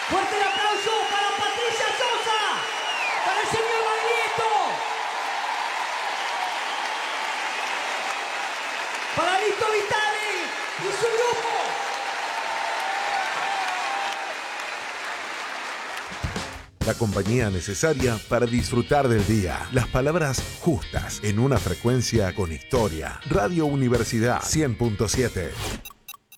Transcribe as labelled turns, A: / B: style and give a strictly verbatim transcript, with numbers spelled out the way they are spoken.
A: Fuerte el aplauso para Patricia Sosa, para el señor Baglietto, para Lito Vitale y su grupo.
B: La compañía necesaria para disfrutar del día. Las palabras justas en una frecuencia con historia. Radio Universidad cien punto siete.